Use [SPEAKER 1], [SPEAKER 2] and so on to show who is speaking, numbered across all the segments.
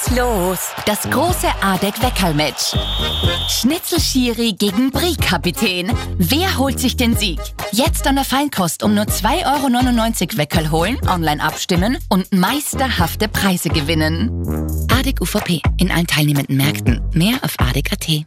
[SPEAKER 1] geht's los. Das große ADEC-Weckerl-Match. Schnitzel-Schiri gegen Brie-Kapitän. Wer holt sich den Sieg? Jetzt an der Feinkost um nur 2,99 € Weckerl holen, online abstimmen und meisterhafte Preise gewinnen. ADEC UVP in allen teilnehmenden Märkten. Mehr auf ADEC.at.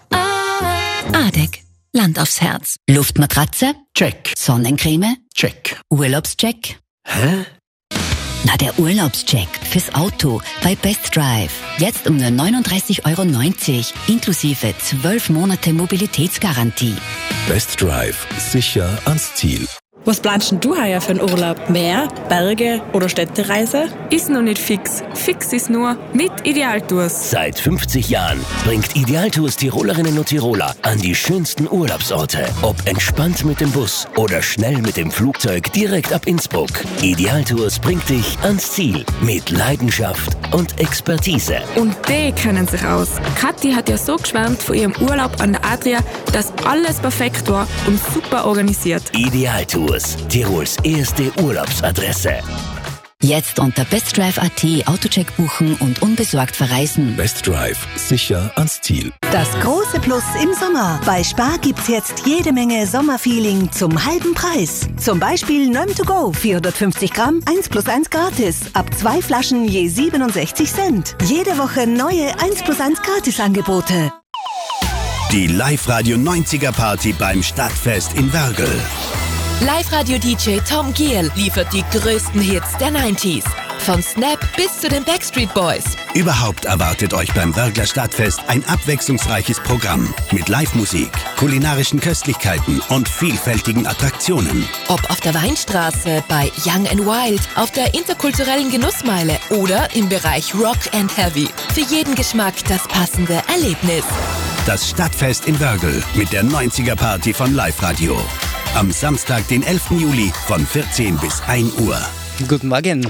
[SPEAKER 1] ADEC. Land aufs Herz. Luftmatratze?
[SPEAKER 2] Check.
[SPEAKER 1] Sonnеncreme?
[SPEAKER 2] Check.
[SPEAKER 1] Urlaubscheck?
[SPEAKER 2] Hä?
[SPEAKER 1] Na, der Urlaubscheck fürs Auto bei Best Drive. Jetzt um nur 39,90 € inklusive 12 Monate Mobilitätsgarantie.
[SPEAKER 3] Best Drive. Sicher ans Ziel.
[SPEAKER 4] Was planst denn du heuer für einen Urlaub? Meer, Berge oder Städtereise?
[SPEAKER 5] Ist noch nicht fix. Fix ist nur mit Idealtours.
[SPEAKER 6] Seit 50 Jahren bringt Idealtours Tirolerinnen und Tiroler an die schönsten Urlaubsorte. Ob entspannt mit dem Bus oder schnell mit dem Flugzeug direkt ab Innsbruck. Idealtours bringt dich ans Ziel mit Leidenschaft und Expertise.
[SPEAKER 5] Und die kennen sich aus. Kathi hat ja so geschwärmt von ihrem Urlaub an der Adria, dass alles perfekt war und super organisiert.
[SPEAKER 6] Idealtours, Tirols erste Urlaubsadresse.
[SPEAKER 1] Jetzt unter bestdrive.at Autocheck buchen und unbesorgt verreisen.
[SPEAKER 3] Best Drive. Sicher ans Ziel.
[SPEAKER 7] Das große Plus im Sommer. Bei Spar gibt's jetzt jede Menge Sommerfeeling zum halben Preis. Zum Beispiel Nöm to go, 450 Gramm, 1+1 gratis. Ab 2 Flaschen je 67 Cent. Jede Woche neue 1+1 Gratis-Angebote.
[SPEAKER 8] Die Live-Radio 90er Party beim Stadtfest in Wörgl.
[SPEAKER 9] Live-Radio-DJ Tom Giel liefert die größten Hits der 90s. Von Snap bis zu den Backstreet Boys.
[SPEAKER 8] Überhaupt erwartet euch beim Wörgler Stadtfest ein abwechslungsreiches Programm mit Live-Musik, kulinarischen Köstlichkeiten und vielfältigen Attraktionen.
[SPEAKER 9] Ob auf der Weinstraße, bei Young and Wild, auf der interkulturellen Genussmeile oder im Bereich Rock and Heavy. Für jeden Geschmack das passende Erlebnis.
[SPEAKER 8] Das Stadtfest in Wörgl mit der 90er Party von Live-Radio. Am Samstag, den 11. Juli von 14 bis 1 Uhr.
[SPEAKER 2] Guten Morgen.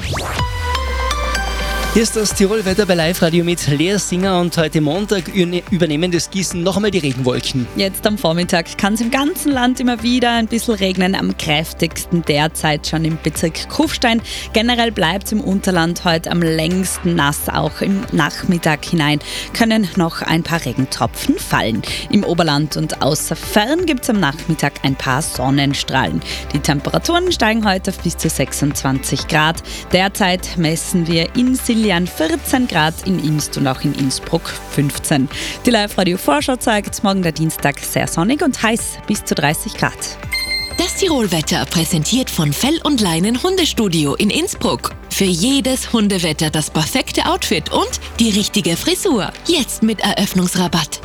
[SPEAKER 2] Hier ist das Tirol-Wetter bei Live-Radio mit Lea Singer und heute Montag übernehmen das Gießen noch einmal die Regenwolken.
[SPEAKER 4] Jetzt am Vormittag kann es im ganzen Land immer wieder ein bisschen regnen, am kräftigsten derzeit schon im Bezirk Kufstein. Generell bleibt es im Unterland heute am längsten nass, auch im Nachmittag hinein können noch ein paar Regentropfen fallen. Im Oberland und außer Fern gibt es am Nachmittag ein paar Sonnenstrahlen. Die Temperaturen steigen heute auf bis zu 26 Grad. Derzeit messen wir in Siljan 14 Grad, in Imst und auch in Innsbruck 15. Die Live-Radio-Vorschau zeigt morgen der Dienstag sehr sonnig und heiß, bis zu 30 Grad.
[SPEAKER 9] Das Tirol-Wetter präsentiert von Fell und Leinen Hundestudio in Innsbruck. Für jedes Hundewetter das perfekte Outfit und die richtige Frisur. Jetzt mit Eröffnungsrabatt.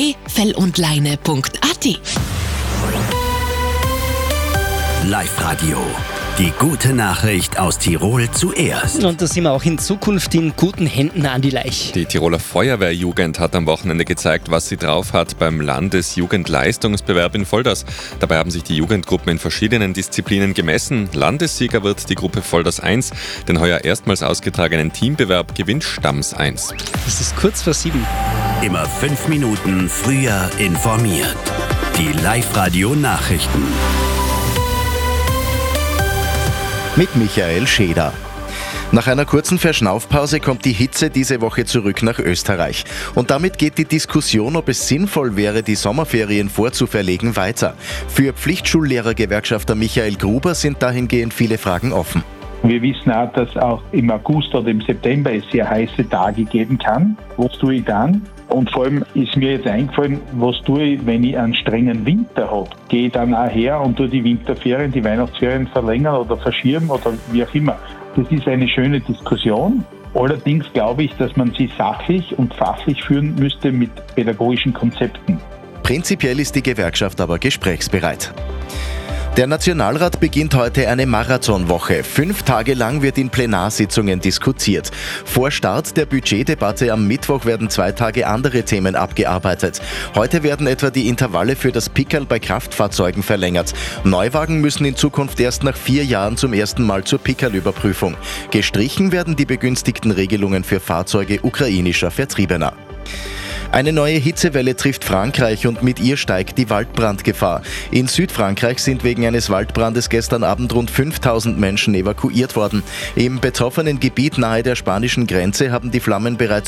[SPEAKER 9] www.fellundleine.at.
[SPEAKER 8] Live-Radio. Die gute Nachricht aus Tirol zuerst.
[SPEAKER 2] Und da sind wir auch in Zukunft in guten Händen an die Leich.
[SPEAKER 10] Die Tiroler Feuerwehrjugend hat am Wochenende gezeigt, was sie drauf hat beim Landesjugendleistungsbewerb in Volders. Dabei haben sich die Jugendgruppen in verschiedenen Disziplinen gemessen. Landessieger wird die Gruppe Volders 1. Den heuer erstmals ausgetragenen Teambewerb gewinnt Stamms 1.
[SPEAKER 2] Es ist kurz vor 7.
[SPEAKER 8] Immer 5 Minuten früher informiert. Die Live-Radio-Nachrichten.
[SPEAKER 11] Mit Michael Scheder. Nach einer kurzen Verschnaufpause kommt die Hitze diese Woche zurück nach Österreich. Und damit geht die Diskussion, ob es sinnvoll wäre, die Sommerferien vorzuverlegen, weiter. Für Pflichtschullehrergewerkschafter Michael Gruber sind dahingehend viele Fragen offen.
[SPEAKER 12] Wir wissen auch, dass auch im August oder im September es sehr heiße Tage geben kann. Was tue ich dann? Und vor allem ist mir jetzt eingefallen, was tue ich, wenn ich einen strengen Winter habe? Gehe ich dann auch her und tue die Winterferien, die Weihnachtsferien verlängern oder verschieben oder wie auch immer? Das ist eine schöne Diskussion. Allerdings glaube ich, dass man sie sachlich und fachlich führen müsste mit pädagogischen Konzepten.
[SPEAKER 11] Prinzipiell ist die Gewerkschaft aber gesprächsbereit. Der Nationalrat beginnt heute eine Marathonwoche. 5 Tage lang wird in Plenarsitzungen diskutiert. Vor Start der Budgetdebatte am Mittwoch werden 2 Tage andere Themen abgearbeitet. Heute werden etwa die Intervalle für das Pickerl bei Kraftfahrzeugen verlängert. Neuwagen müssen in Zukunft erst nach 4 Jahren zum ersten Mal zur Pickerl-Überprüfung. Gestrichen werden die begünstigten Regelungen für Fahrzeuge ukrainischer Vertriebener. Eine neue Hitzewelle trifft Frankreich und mit ihr steigt die Waldbrandgefahr. In Südfrankreich sind wegen eines Waldbrandes gestern Abend rund 5000 Menschen evakuiert worden. Im betroffenen Gebiet nahe der spanischen Grenze haben die Flammen bereits